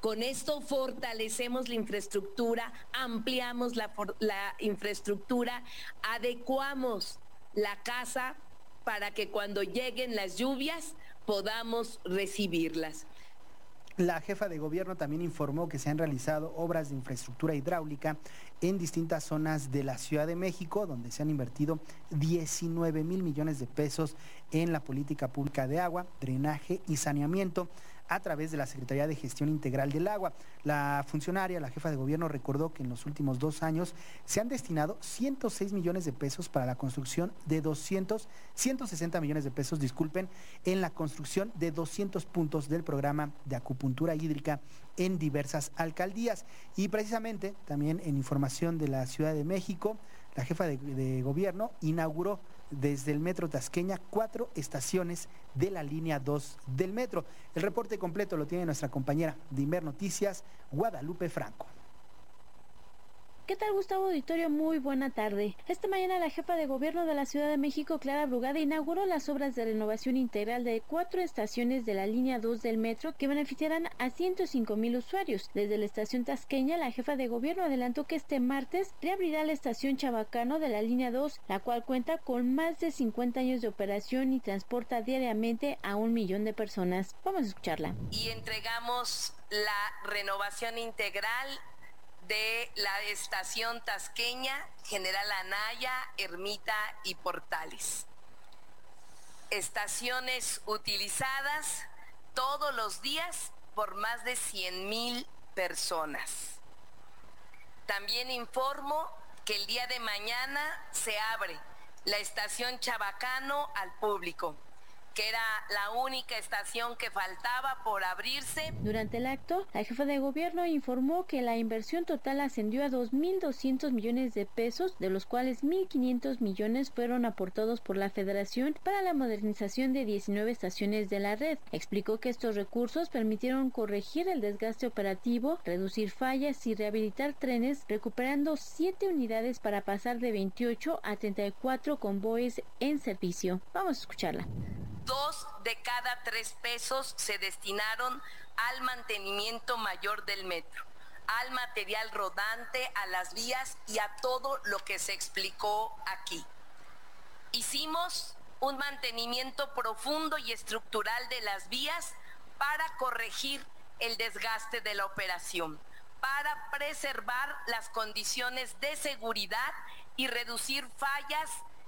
Con esto fortalecemos la infraestructura, ampliamos la infraestructura, adecuamos la casa para que cuando lleguen las lluvias podamos recibirlas. La jefa de gobierno también informó que se han realizado obras de infraestructura hidráulica en distintas zonas de la Ciudad de México, donde se han invertido 19,000 millones de pesos en la política pública de agua, drenaje y saneamiento a través de la Secretaría de Gestión Integral del Agua. La funcionaria, la jefa de gobierno, recordó que en los últimos 2 años se han destinado 106 millones de pesos para la construcción de 160 millones de pesos, en la construcción de 200 puntos del programa de acupuntura hídrica en diversas alcaldías. Y precisamente también en información de la Ciudad de México, la jefa de gobierno inauguró desde el Metro Tasqueña 4 estaciones de la línea 2 del metro. El reporte completo lo tiene nuestra compañera de Inver Noticias, Guadalupe Franco. ¿Qué tal, Gustavo Auditorio? Muy buena tarde. Esta mañana la jefa de gobierno de la Ciudad de México, Clara Brugada, inauguró las obras de renovación integral de 4 estaciones de la línea 2 del metro que beneficiarán a 105,000 usuarios. Desde la estación Tasqueña, la jefa de gobierno adelantó que este martes reabrirá la estación Chabacano de la línea 2, la cual cuenta con más de 50 años de operación y transporta diariamente a 1 millón de personas. Vamos a escucharla. Y entregamos la renovación integral de la estación Tasqueña, General Anaya, Ermita y Portales. Estaciones utilizadas todos los días por más de 100,000 personas. También informo que el día de mañana se abre la estación Chabacano al público, que era la única estación que faltaba por abrirse. Durante el acto, la jefa de gobierno informó que la inversión total ascendió a 2,200 millones de pesos, de los cuales 1,500 millones fueron aportados por la Federación para la modernización de 19 estaciones de la red. Explicó que estos recursos permitieron corregir el desgaste operativo, reducir fallas y rehabilitar trenes, recuperando 7 unidades para pasar de 28 a 34 convoyes en servicio. Vamos a escucharla. 2 de cada 3 pesos se destinaron al mantenimiento mayor del metro, al material rodante, a las vías y a todo lo que se explicó aquí. Hicimos un mantenimiento profundo y estructural de las vías para corregir el desgaste de la operación, para preservar las condiciones de seguridad y reducir fallas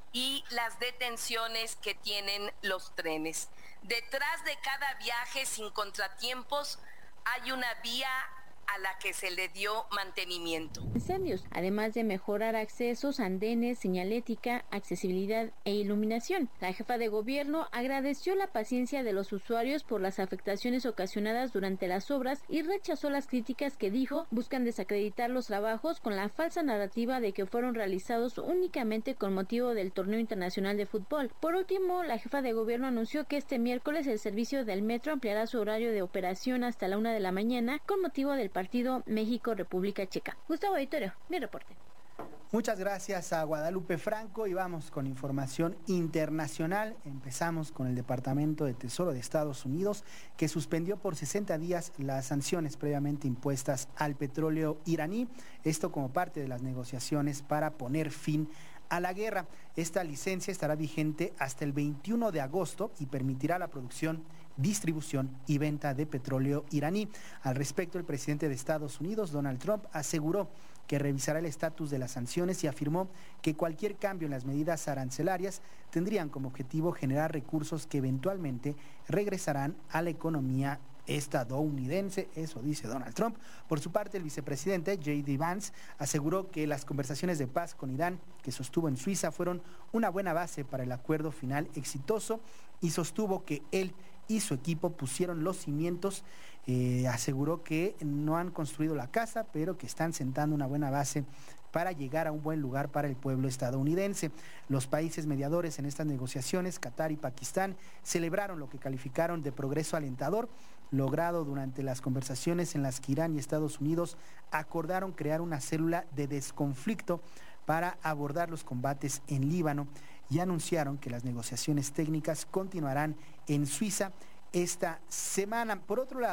y las detenciones que tienen los trenes. Detrás de cada viaje sin contratiempos hay una vía a la que se le dio mantenimiento. Incendios, además de mejorar accesos, andenes, señalética, accesibilidad e iluminación. La jefa de gobierno agradeció la paciencia de los usuarios por las afectaciones ocasionadas durante las obras y rechazó las críticas que dijo buscan desacreditar los trabajos con la falsa narrativa de que fueron realizados únicamente con motivo del torneo internacional de fútbol. Por último, la jefa de gobierno anunció que este miércoles el servicio del metro ampliará su horario de operación hasta la 1 de la mañana con motivo del partido México-República Checa. Gustavo Auditorio, mi reporte. Muchas gracias a Guadalupe Franco y vamos con información internacional. Empezamos con el Departamento de Tesoro de Estados Unidos, que suspendió por 60 días las sanciones previamente impuestas al petróleo iraní, esto como parte de las negociaciones para poner fin a la guerra. Esta licencia estará vigente hasta el 21 de agosto y permitirá la producción, distribución y venta de petróleo iraní. Al respecto, el presidente de Estados Unidos, Donald Trump, aseguró que revisará el estatus de las sanciones y afirmó que cualquier cambio en las medidas arancelarias tendrían como objetivo generar recursos que eventualmente regresarán a la economía estadounidense, eso dice Donald Trump. Por su parte, el vicepresidente J.D. Vance aseguró que las conversaciones de paz con Irán que sostuvo en Suiza fueron una buena base para el acuerdo final exitoso y sostuvo que él y su equipo pusieron los cimientos. Aseguró que no han construido la casa, pero que están sentando una buena base para llegar a un buen lugar para el pueblo estadounidense. Los países mediadores en estas negociaciones, Qatar y Pakistán, celebraron lo que calificaron de progreso alentador logrado durante las conversaciones en las que Irán y Estados Unidos acordaron crear una célula de desconflicto para abordar los combates en Líbano y anunciaron que las negociaciones técnicas continuarán en Suiza esta semana. Por otro lado,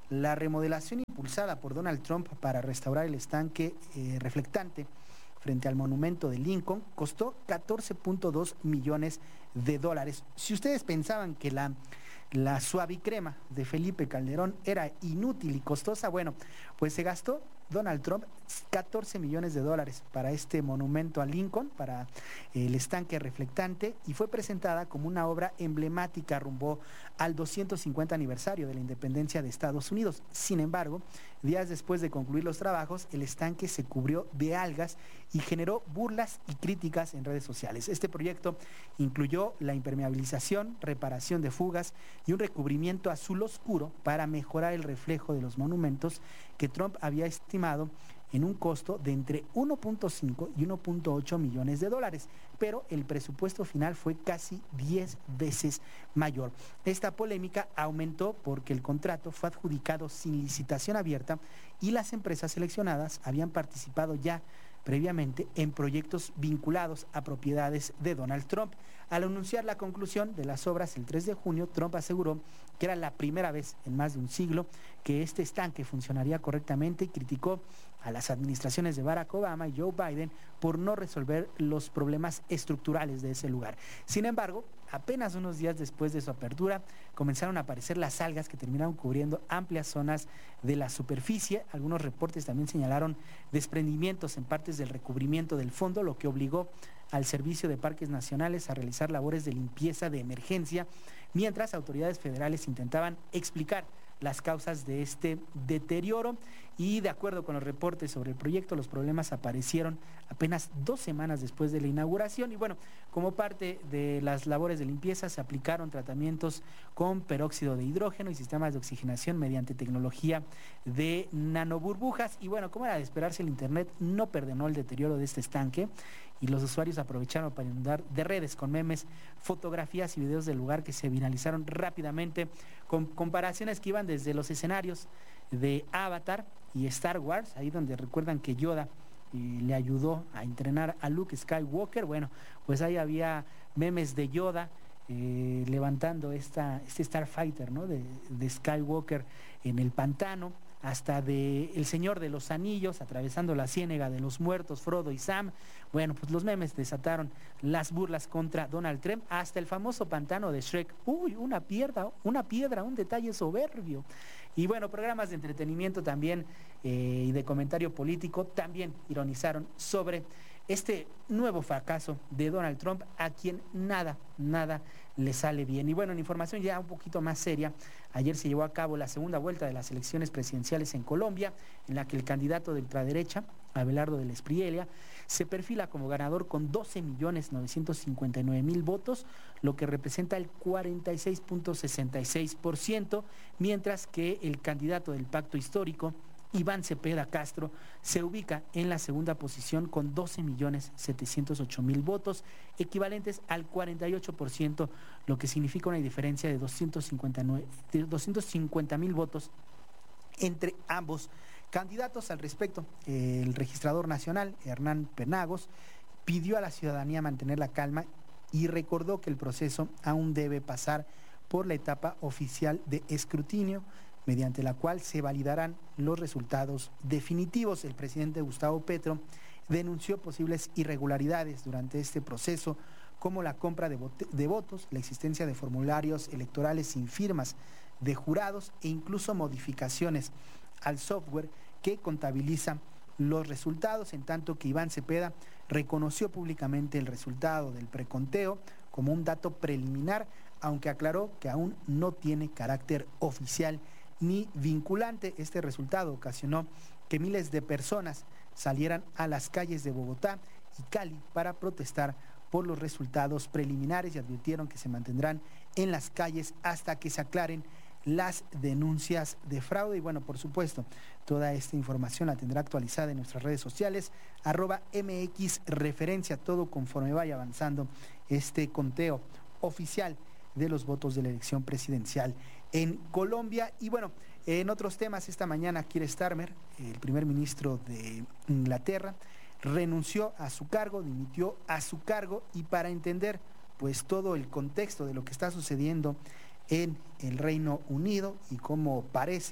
La remodelación impulsada por Donald Trump para restaurar el estanque reflectante frente al monumento de Lincoln costó 14.2 millones de dólares. Si ustedes pensaban que la suavicrema de Felipe Calderón era inútil y costosa, bueno, pues se gastó Donald Trump 14 millones de dólares para este monumento a Lincoln, para el estanque reflectante, y fue presentada como una obra emblemática rumbo al 250 aniversario de la independencia de Estados Unidos. Sin embargo, días después de concluir los trabajos, el estanque se cubrió de algas y generó burlas y críticas en redes sociales. Este proyecto incluyó la impermeabilización, reparación de fugas y un recubrimiento azul oscuro para mejorar el reflejo de los monumentos que Trump había estimado en un costo de entre 1.5 y 1.8 millones de dólares, pero el presupuesto final fue casi 10 veces mayor. Esta polémica aumentó porque el contrato fue adjudicado sin licitación abierta y las empresas seleccionadas habían participado ya previamente en proyectos vinculados a propiedades de Donald Trump. Al anunciar la conclusión de las obras el 3 de junio, Trump aseguró que era la primera vez en más de un siglo que este estanque funcionaría correctamente y criticó a las administraciones de Barack Obama y Joe Biden por no resolver los problemas estructurales de ese lugar. Sin embargo, apenas unos días después de su apertura, comenzaron a aparecer las algas que terminaron cubriendo amplias zonas de la superficie. Algunos reportes también señalaron desprendimientos en partes del recubrimiento del fondo, lo que obligó al Servicio de Parques Nacionales a realizar labores de limpieza de emergencia, mientras autoridades federales intentaban explicar las causas de este deterioro. Y de acuerdo con los reportes sobre el proyecto, los problemas aparecieron apenas 2 semanas después de la inauguración y bueno, como parte de las labores de limpieza se aplicaron tratamientos con peróxido de hidrógeno y sistemas de oxigenación mediante tecnología de nanoburbujas. Y bueno, como era de esperarse, el internet no perdonó el deterioro de este estanque y los usuarios aprovecharon para inundar de redes con memes, fotografías y videos del lugar que se viralizaron rápidamente, con comparaciones que iban desde los escenarios de Avatar y Star Wars, ahí donde recuerdan que Yoda le ayudó a entrenar a Luke Skywalker. Bueno, pues ahí había memes de Yoda levantando este Starfighter, ¿no?, de Skywalker en el pantano, hasta de El Señor de los Anillos, atravesando la ciénaga de los muertos, Frodo y Sam. Bueno, pues los memes desataron las burlas contra Donald Trump, hasta el famoso pantano de Shrek. ¡Uy, una piedra, un detalle soberbio! Y bueno, programas de entretenimiento también y de comentario político también ironizaron sobre este nuevo fracaso de Donald Trump, a quien nada le sale bien. Y bueno, en información ya un poquito más seria, ayer se llevó a cabo la segunda vuelta de las elecciones presidenciales en Colombia, en la que el candidato de ultraderecha, Abelardo del Espriella, se perfila como ganador con 12.959.000 votos, lo que representa el 46.66%, mientras que el candidato del Pacto Histórico, Iván Cepeda Castro, se ubica en la segunda posición con 12.708.000 votos, equivalentes al 48%, lo que significa una diferencia de 250.000 votos entre ambos candidatos. Al respecto, el registrador nacional, Hernán Penagos, pidió a la ciudadanía mantener la calma y recordó que el proceso aún debe pasar por la etapa oficial de escrutinio, mediante la cual se validarán los resultados definitivos. El presidente Gustavo Petro denunció posibles irregularidades durante este proceso, como la compra de votos, la existencia de formularios electorales sin firmas de jurados e incluso modificaciones al software que contabiliza los resultados, en tanto que Iván Cepeda reconoció públicamente el resultado del preconteo como un dato preliminar, aunque aclaró que aún no tiene carácter oficial ni vinculante. Este resultado ocasionó que miles de personas salieran a las calles de Bogotá y Cali para protestar por los resultados preliminares y advirtieron que se mantendrán en las calles hasta que se aclaren las denuncias de fraude. Y bueno, por supuesto, toda esta información la tendrá actualizada en nuestras redes sociales, @MXReferencia, todo conforme vaya avanzando este conteo oficial de los votos de la elección presidencial en Colombia. Y bueno, en otros temas, esta mañana Keir Starmer, el primer ministro de Inglaterra, renunció a su cargo, dimitió a su cargo, y para entender pues todo el contexto de lo que está sucediendo en el Reino Unido y cómo parece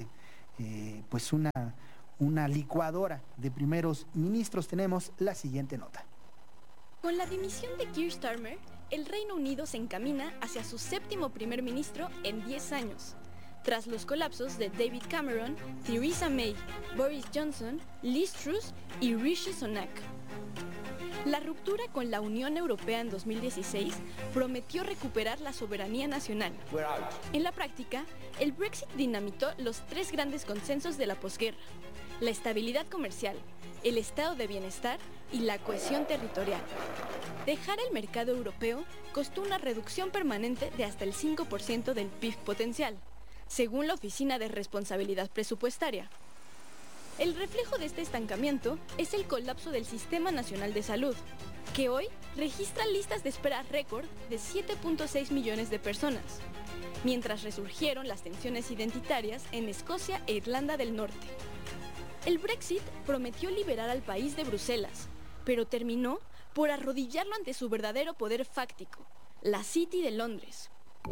pues una licuadora de primeros ministros. Tenemos la siguiente nota. Con la dimisión de Keir Starmer, el Reino Unido se encamina hacia su 7º primer ministro en 10 años, tras los colapsos de David Cameron, Theresa May, Boris Johnson, Liz Truss y Rishi Sunak. La ruptura con la Unión Europea en 2016 prometió recuperar la soberanía nacional. En la práctica, el Brexit dinamitó los 3 grandes consensos de la posguerra: la estabilidad comercial, el estado de bienestar y la cohesión territorial. Dejar el mercado europeo costó una reducción permanente de hasta el 5% del PIB potencial, según la Oficina de Responsabilidad Presupuestaria. El reflejo de este estancamiento es el colapso del Sistema Nacional de Salud, que hoy registra listas de espera récord de 7.6 millones de personas, mientras resurgieron las tensiones identitarias en Escocia e Irlanda del Norte. El Brexit prometió liberar al país de Bruselas, pero terminó por arrodillarlo ante su verdadero poder fáctico, la City de Londres.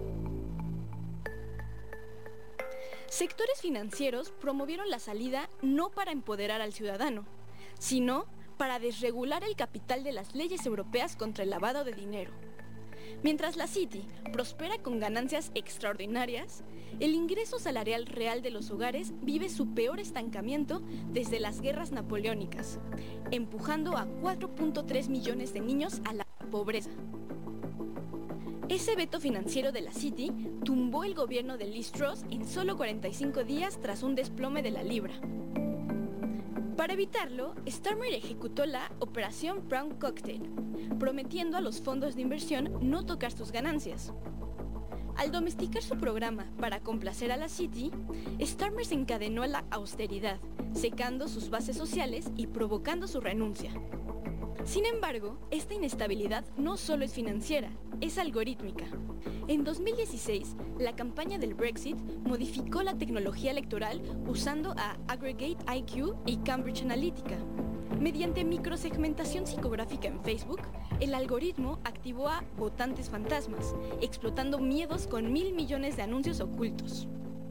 Sectores financieros promovieron la salida no para empoderar al ciudadano, sino para desregular el capital de las leyes europeas contra el lavado de dinero. Mientras la City prospera con ganancias extraordinarias, el ingreso salarial real de los hogares vive su peor estancamiento desde las guerras napoleónicas, empujando a 4.3 millones de niños a la pobreza. Ese veto financiero de la City tumbó el gobierno de Liz Truss en solo 45 días tras un desplome de la libra. Para evitarlo, Starmer ejecutó la Operación Brown Cocktail, prometiendo a los fondos de inversión no tocar sus ganancias. Al domesticar su programa para complacer a la City, Starmer se encadenó a la austeridad, secando sus bases sociales y provocando su renuncia. Sin embargo, esta inestabilidad no solo es financiera, es algorítmica. En 2016, la campaña del Brexit modificó la tecnología electoral usando a Aggregate IQ y Cambridge Analytica. Mediante microsegmentación psicográfica en Facebook, el algoritmo activó a votantes fantasmas, explotando miedos con 1.000 millones de anuncios ocultos.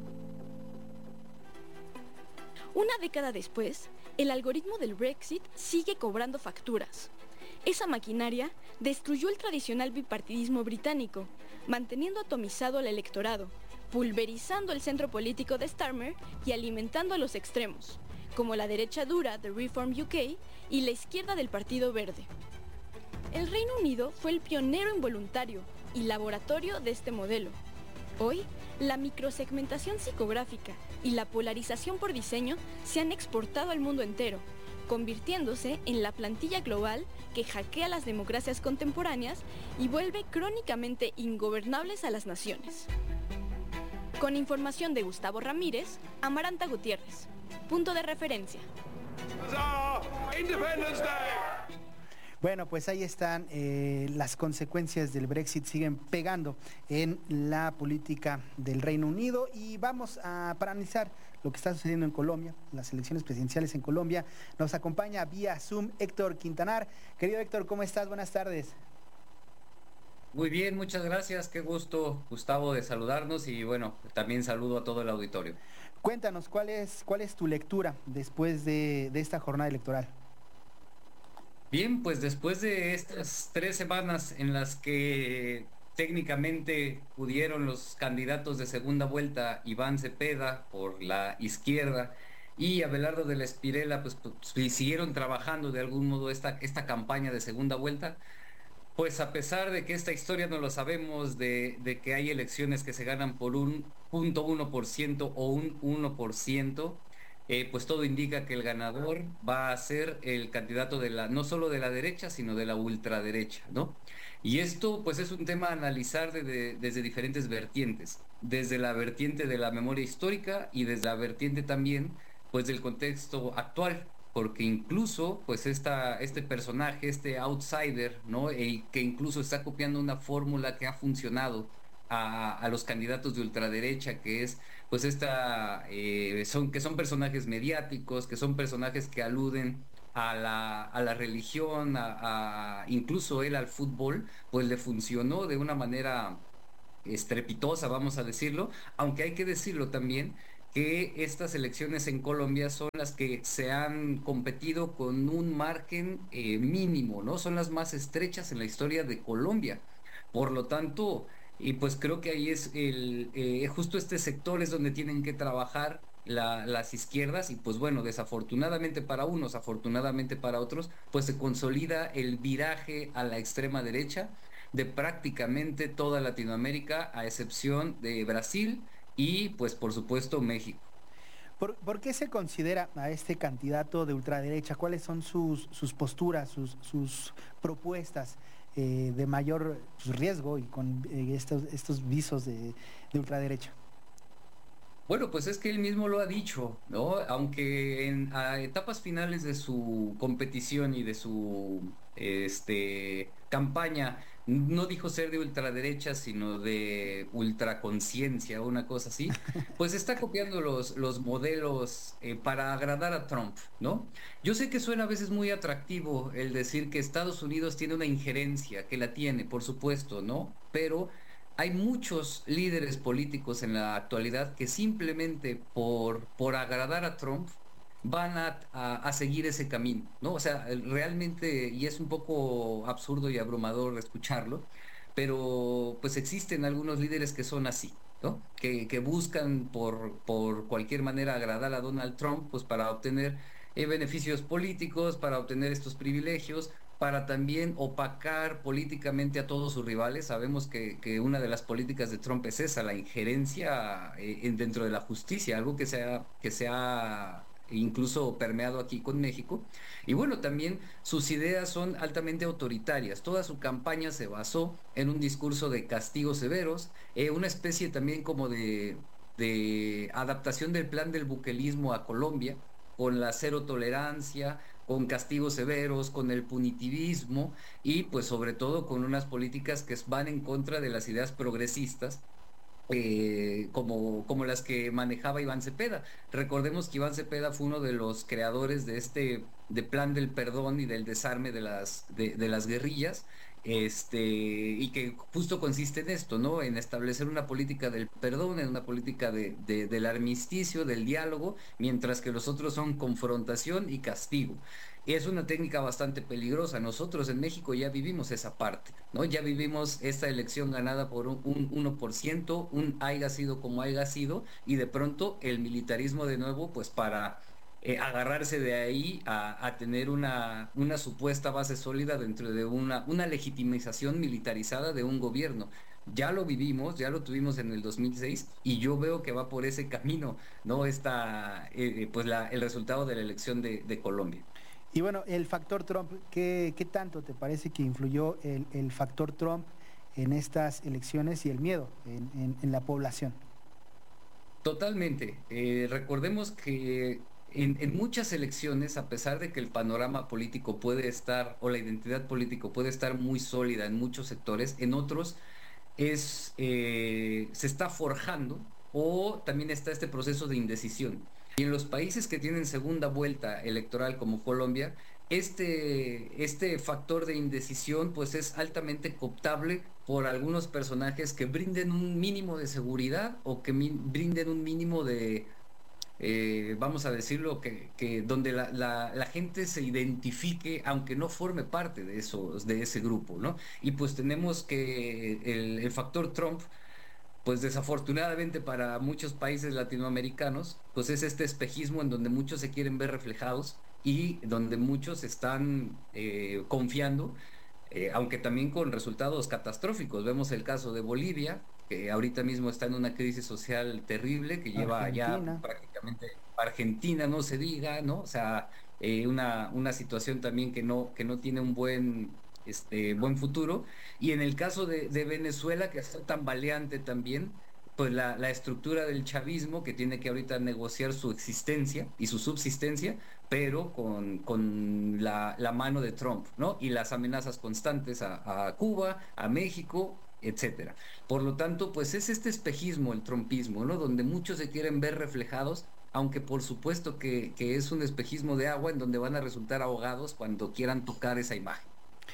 Una década después, el algoritmo del Brexit sigue cobrando facturas. Esa maquinaria destruyó el tradicional bipartidismo británico, manteniendo atomizado al electorado, pulverizando el centro político de Starmer y alimentando a los extremos, como la derecha dura de Reform UK y la izquierda del Partido Verde. El Reino Unido fue el pionero involuntario y laboratorio de este modelo. Hoy, la microsegmentación psicográfica y la polarización por diseño se han exportado al mundo entero, convirtiéndose en la plantilla global que hackea las democracias contemporáneas y vuelve crónicamente ingobernables a las naciones. Con información de Gustavo Ramírez, Amaranta Gutiérrez. Punto de referencia. Bueno, pues ahí están las consecuencias del Brexit, siguen pegando en la política del Reino Unido y vamos para analizar lo que está sucediendo en Colombia, las elecciones presidenciales en Colombia. Nos acompaña vía Zoom Héctor Quintanar. Querido Héctor, ¿cómo estás? Buenas tardes. Muy bien, muchas gracias. Qué gusto, Gustavo, de saludarnos y bueno, también saludo a todo el auditorio. Cuéntanos, ¿cuál es tu lectura después de esta jornada electoral? Bien, pues después de estas 3 semanas en las que técnicamente pudieron los candidatos de segunda vuelta, Iván Cepeda por la izquierda y Abelardo de la Espriella, pues siguieron trabajando de algún modo esta campaña de segunda vuelta, pues a pesar de que esta historia no lo sabemos, de que hay elecciones que se ganan por un 0.1% o un 1%, pues todo indica que el ganador va a ser el candidato no solo de la derecha, sino de la ultraderecha, ¿no? Y esto pues es un tema a analizar desde diferentes vertientes, desde la vertiente de la memoria histórica y desde la vertiente también pues del contexto actual, porque incluso pues este personaje, este outsider, ¿no? Que incluso está copiando una fórmula que ha funcionado a los candidatos de ultraderecha, que es pues que son personajes mediáticos, que son personajes que aluden a la religión, incluso él al fútbol, pues le funcionó de una manera estrepitosa, vamos a decirlo, aunque hay que decirlo también que estas elecciones en Colombia son las que se han competido con un margen mínimo, ¿no? Son las más estrechas en la historia de Colombia. Por lo tanto, y pues creo que ahí es justo este sector es donde tienen que trabajar las izquierdas y pues bueno, desafortunadamente para unos, afortunadamente para otros, pues se consolida el viraje a la extrema derecha de prácticamente toda Latinoamérica, a excepción de Brasil y pues por supuesto México. ¿Por qué se considera a este candidato de ultraderecha? ¿Cuáles son sus posturas, sus propuestas de mayor riesgo y con estos visos de ultraderecha? Bueno, pues es que él mismo lo ha dicho, ¿no? Aunque a etapas finales de su competición y de su campaña no dijo ser de ultraderecha, sino de ultraconciencia o una cosa así, pues está copiando los modelos para agradar a Trump, ¿no? Yo sé que suena a veces muy atractivo el decir que Estados Unidos tiene una injerencia, que la tiene, por supuesto, ¿no? Pero hay muchos líderes políticos en la actualidad que simplemente por agradar a Trump van a seguir ese camino, ¿no? O sea, realmente, y es un poco absurdo y abrumador escucharlo, pero pues existen algunos líderes que son así, ¿no? Que buscan por cualquier manera agradar a Donald Trump, pues para obtener beneficios políticos, para obtener estos privilegios, para también opacar políticamente a todos sus rivales. Sabemos que una de las políticas de Trump es esa, la injerencia dentro de la justicia, algo que se ha incluso permeado aquí con México. Y bueno, también sus ideas son altamente autoritarias. Toda su campaña se basó en un discurso de castigos severos, una especie también como de adaptación del plan del buquelismo a Colombia, con la cero tolerancia, con castigos severos, con el punitivismo y pues sobre todo con unas políticas que van en contra de las ideas progresistas, como las que manejaba Iván Cepeda. Recordemos que Iván Cepeda fue uno de los creadores de plan del perdón y del desarme de las guerrillas, y que justo consiste en esto, ¿no? En establecer una política del perdón, en una política del armisticio, del diálogo, mientras que los otros son confrontación y castigo. Es una técnica bastante peligrosa. Nosotros en México ya vivimos esa parte, ¿no? Ya vivimos esta elección ganada por un 1%, un haya sido como haya sido, y de pronto el militarismo de nuevo, pues para agarrarse de ahí a tener una supuesta base sólida dentro de una legitimización militarizada de un gobierno. Ya lo vivimos, ya lo tuvimos en el 2006 y yo veo que va por ese camino, ¿no? El resultado de la elección de Colombia. Y bueno, el factor Trump, ¿qué tanto te parece que influyó el factor Trump en estas elecciones y el miedo en la población? Totalmente. Recordemos que en muchas elecciones, a pesar de que el panorama político puede estar, o la identidad política puede estar muy sólida en muchos sectores, en otros se está forjando o también está este proceso de indecisión. Y en los países que tienen segunda vuelta electoral como Colombia, este factor de indecisión pues es altamente cooptable por algunos personajes que brinden un mínimo de seguridad o que brinden un mínimo de, vamos a decirlo, que donde la gente se identifique, aunque no forme parte de ese grupo, ¿no? Y pues tenemos que el factor Trump, pues desafortunadamente para muchos países latinoamericanos, pues es este espejismo en donde muchos se quieren ver reflejados y donde muchos están confiando, aunque también con resultados catastróficos. Vemos el caso de Bolivia, que ahorita mismo está en una crisis social terrible, que lleva ya prácticamente Argentina, no se diga, ¿no? O sea, una situación también que no tiene un buen futuro. Y en el caso de Venezuela, que está tan tambaleante también, pues la estructura del chavismo, que tiene que ahorita negociar su existencia y su subsistencia, pero con la mano de Trump, ¿no? Y las amenazas constantes a Cuba, a México, etcétera. Por lo tanto, pues es este espejismo, el trumpismo, ¿no? Donde muchos se quieren ver reflejados, aunque por supuesto que es un espejismo de agua en donde van a resultar ahogados cuando quieran tocar esa imagen.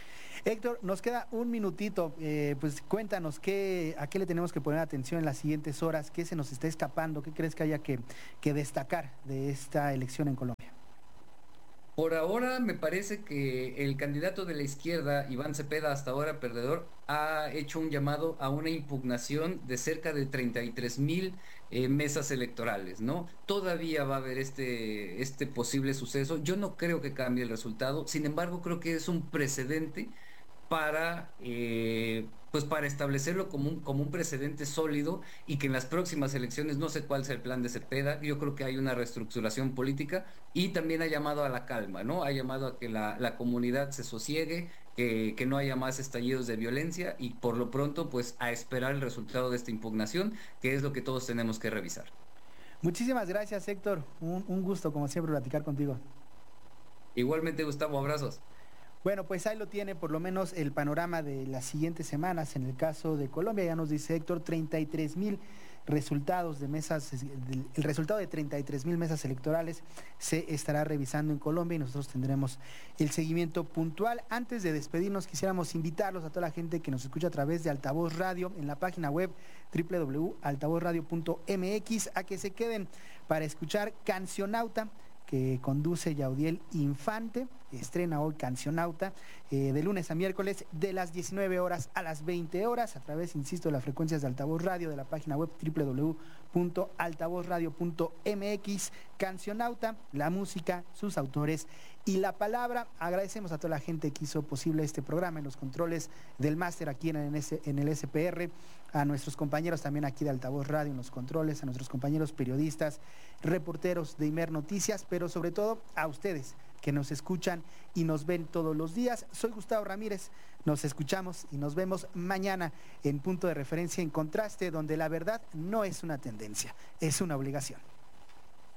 Héctor, nos queda un minutito, pues cuéntanos a qué le tenemos que poner atención en las siguientes horas, qué se nos está escapando, qué crees que haya que destacar de esta elección en Colombia. Por ahora me parece que el candidato de la izquierda, Iván Cepeda, hasta ahora perdedor, ha hecho un llamado a una impugnación de cerca de 33,000 mesas electorales, ¿no? Todavía va a haber este posible suceso. Yo no creo que cambie el resultado, sin embargo creo que es un precedente para para establecerlo como un precedente sólido, y que en las próximas elecciones, no sé cuál sea el plan de Cepeda, yo creo que hay una reestructuración política, y también ha llamado a la calma, ¿no? Ha llamado a que la comunidad se sosiegue, que no haya más estallidos de violencia, y por lo pronto pues a esperar el resultado de esta impugnación, que es lo que todos tenemos que revisar. Muchísimas gracias, Héctor, un gusto como siempre platicar contigo. Igualmente, Gustavo, abrazos. Bueno, pues ahí lo tiene por lo menos el panorama de las siguientes semanas. En el caso de Colombia, ya nos dice Héctor, 33,000 resultados de mesas, el resultado de 33,000 mesas electorales se estará revisando en Colombia, y nosotros tendremos el seguimiento puntual. Antes de despedirnos, quisiéramos invitarlos a toda la gente que nos escucha a través de Altavoz Radio en la página web www.altavozradio.mx a que se queden para escuchar Cancionauta, que conduce Yaudiel Infante. Estrena hoy Cancionauta, de lunes a miércoles, de las 19 horas a las 20 horas, a través, insisto, de las frecuencias de Altavoz Radio, de la página web www.altavozradio.mx. Cancionauta, la música, sus autores y la palabra. Agradecemos a toda la gente que hizo posible este programa, en los controles del máster aquí en el SPR, a nuestros compañeros también aquí de Altavoz Radio en los controles, a nuestros compañeros periodistas, reporteros de Imer Noticias, pero sobre todo a ustedes que nos escuchan y nos ven todos los días. Soy Gustavo Ramírez, nos escuchamos y nos vemos mañana en Punto de Referencia, en Contraste, donde la verdad no es una tendencia, es una obligación.